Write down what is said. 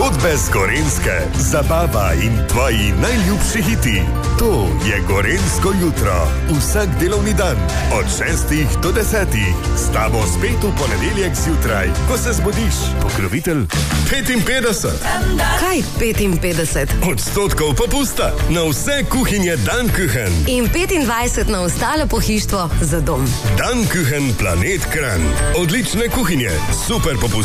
Zgodbe z Gorenjske, zabava in tvoji najljubši hiti. To je Gorenjsko jutro. Vsak delovni dan od 6 do 10. S tabo spet v ponedeljek zjutraj, ko se zbudiš. Pokrovitelj 55. Kaj 55% popusta na vse kuhinje Dankuchen. in 25% na ostalo pohištvo za dom. Dankuchen Planet Kranj. Odlične kuhinje, super popust